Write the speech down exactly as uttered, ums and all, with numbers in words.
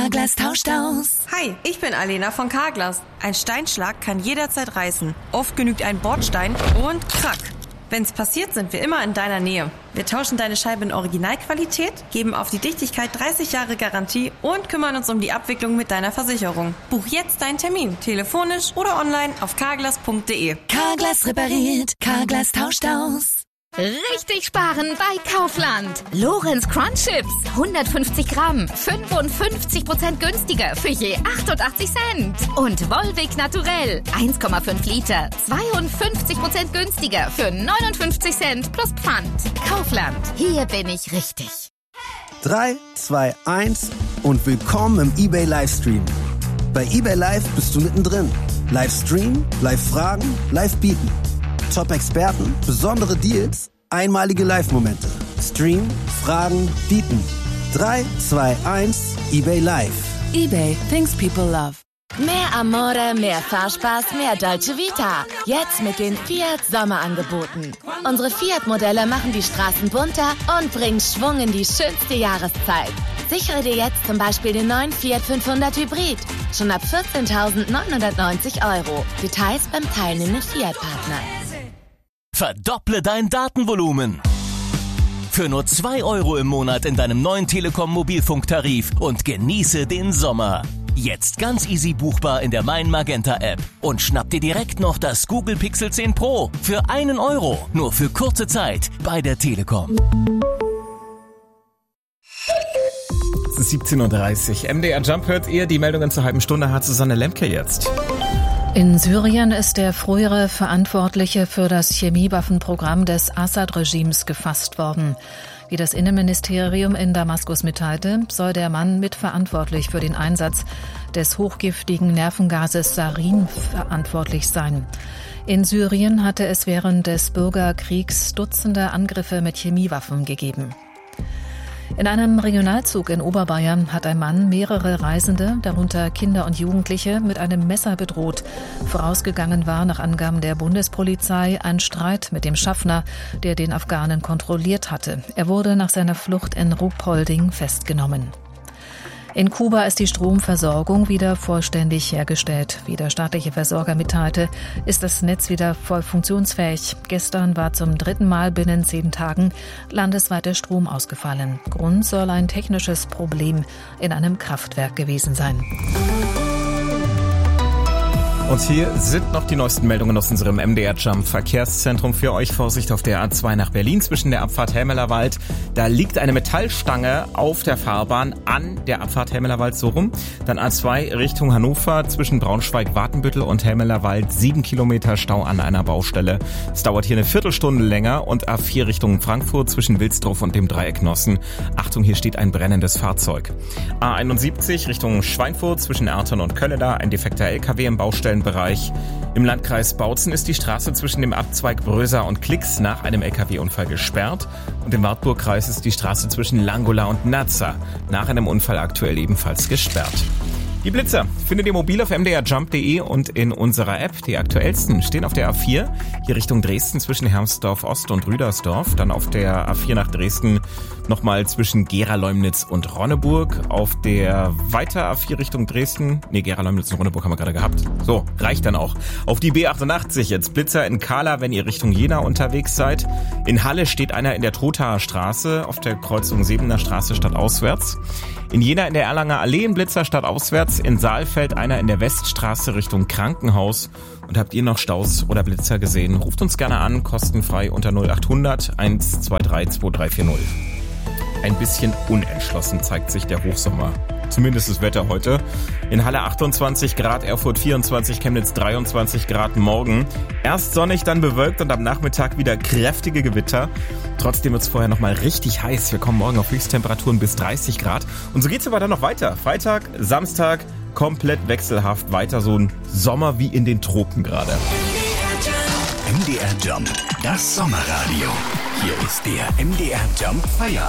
Carglass tauscht aus. Hi, ich bin Alena von Carglass. Ein Steinschlag kann jederzeit reißen. Oft genügt ein Bordstein und krack. Wenn's passiert, sind wir immer in deiner Nähe. Wir tauschen deine Scheibe in Originalqualität, geben auf die Dichtigkeit dreißig Jahre Garantie und kümmern uns um die Abwicklung mit deiner Versicherung. Buch jetzt deinen Termin, telefonisch oder online auf carglass punkt de. Carglass repariert, Carglass tauscht aus. Richtig sparen bei Kaufland. Lorenz Crunch Chips, hundertfünfzig Gramm, fünfundfünfzig Prozent günstiger für je achtundachtzig Cent. Und Volvic Naturell, eins Komma fünf Liter, zweiundfünfzig Prozent günstiger für neunundfünfzig Cent plus Pfand. Kaufland, hier bin ich richtig. drei, zwei, eins und willkommen im eBay Livestream. Bei eBay Live bist du mittendrin. Livestream, Live-Fragen, Live-Bieten. Top-Experten, besondere Deals, einmalige Live-Momente. Stream, Fragen, Bieten. drei, zwei, eins, eBay Live. eBay, things people love. Mehr Amore, mehr Fahrspaß, mehr Dolce Vita. Jetzt mit den Fiat Sommerangeboten. Unsere Fiat-Modelle machen die Straßen bunter und bringen Schwung in die schönste Jahreszeit. Sichere dir jetzt zum Beispiel den neuen Fiat fünfhundert Hybrid. Schon ab vierzehntausendneunhundertneunzig Euro. Details beim teilnehmenden Fiat-Partner. Verdopple dein Datenvolumen. Für nur zwei Euro im Monat in deinem neuen Telekom-Mobilfunktarif und genieße den Sommer. Jetzt ganz easy buchbar in der Mein Magenta App. Und schnapp dir direkt noch das Google Pixel zehn Pro für einen Euro. Nur für kurze Zeit bei der Telekom. Es ist siebzehn Uhr dreißig. M D R Jump hört ihr. Die Meldungen zur halben Stunde hat Susanne Lemke jetzt. In Syrien ist der frühere Verantwortliche für das Chemiewaffenprogramm des Assad-Regimes gefasst worden. Wie das Innenministerium in Damaskus mitteilte, soll der Mann mitverantwortlich für den Einsatz des hochgiftigen Nervengases Sarin verantwortlich sein. In Syrien hatte es während des Bürgerkriegs Dutzende Angriffe mit Chemiewaffen gegeben. In einem Regionalzug in Oberbayern hat ein Mann mehrere Reisende, darunter Kinder und Jugendliche, mit einem Messer bedroht. Vorausgegangen war nach Angaben der Bundespolizei ein Streit mit dem Schaffner, der den Afghanen kontrolliert hatte. Er wurde nach seiner Flucht in Ruhpolding festgenommen. In Kuba ist die Stromversorgung wieder vollständig hergestellt. Wie der staatliche Versorger mitteilte, ist das Netz wieder voll funktionsfähig. Gestern war zum dritten Mal binnen zehn Tagen landesweit der Strom ausgefallen. Grund soll ein technisches Problem in einem Kraftwerk gewesen sein. Und hier sind noch die neuesten Meldungen aus unserem M D R Jump Verkehrszentrum für euch. Vorsicht auf der A zwei nach Berlin zwischen der Abfahrt Helmelerwald. Da liegt eine Metallstange auf der Fahrbahn an der Abfahrt Helmelerwald so rum. Dann A zwei Richtung Hannover zwischen Braunschweig-Wartenbüttel und Helmelerwald. Sieben Kilometer Stau an einer Baustelle. Es dauert hier eine Viertelstunde länger. Und A vier Richtung Frankfurt zwischen Wilsdruff und dem Dreieck Nossen. Achtung, hier steht ein brennendes Fahrzeug. A einundsiebzig Richtung Schweinfurt zwischen Ertern und Kölleda. Ein defekter L K W im Baustellenbereich. Im Landkreis Bautzen ist die Straße zwischen dem Abzweig Bröser und Klix nach einem L K W-Unfall gesperrt. Und im Wartburgkreis ist die Straße zwischen Langola und Nazza nach einem Unfall aktuell ebenfalls gesperrt. Die Blitzer findet ihr mobil auf m d r jump punkt de und in unserer App. Die aktuellsten stehen auf der A vier, hier Richtung Dresden zwischen Hermsdorf Ost und Rüdersdorf. Dann auf der A vier nach Dresden nochmal zwischen Gera-Leumnitz und Ronneburg. Auf der weiter A vier Richtung Dresden, nee, Gera-Leumnitz und Ronneburg haben wir gerade gehabt. So, reicht dann auch. Auf die B achtundachtzig jetzt Blitzer in Kahla, wenn ihr Richtung Jena unterwegs seid. In Halle steht einer in der Trothaer Straße auf der Kreuzung Sebener Straße stadtauswärts. In Jena in der Erlanger Allee ein Blitzer stadtauswärts. In Saalfeld einer in der Weststraße Richtung Krankenhaus. Und habt ihr noch Staus oder Blitzer gesehen? Ruft uns gerne an, kostenfrei unter null achthundert eins zwei drei zwei drei vier null. Ein bisschen unentschlossen zeigt sich der Hochsommer. Zumindest das Wetter heute. In Halle achtundzwanzig Grad, Erfurt vierundzwanzig, Chemnitz dreiundzwanzig Grad morgen. Erst sonnig, dann bewölkt und am Nachmittag wieder kräftige Gewitter. Trotzdem wird es vorher nochmal richtig heiß. Wir kommen morgen auf Höchsttemperaturen bis dreißig Grad. Und so geht's aber dann noch weiter. Freitag, Samstag, komplett wechselhaft weiter. So ein Sommer wie in den Tropen gerade. M D R Jump, das Sommerradio. Hier ist der M D R Jump Feier.